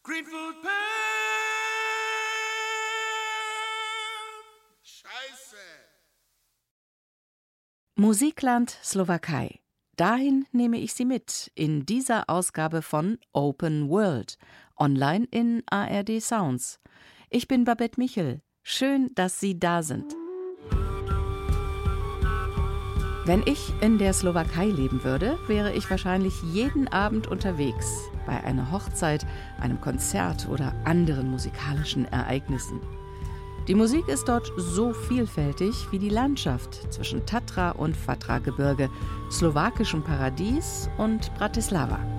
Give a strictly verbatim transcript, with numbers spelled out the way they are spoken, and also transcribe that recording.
Greenfield Pan. Scheiße. Musikland Slowakei. Dahin nehme ich Sie mit in dieser Ausgabe von Open World, online in A R D Sounds. Ich bin Babette Michel. Schön, dass Sie da sind. Wenn ich in der Slowakei leben würde, wäre ich wahrscheinlich jeden Abend unterwegs, bei einer Hochzeit, einem Konzert oder anderen musikalischen Ereignissen. Die Musik ist dort so vielfältig wie die Landschaft zwischen Tatra- und Fatra-Gebirge, slowakischem Paradies und Bratislava.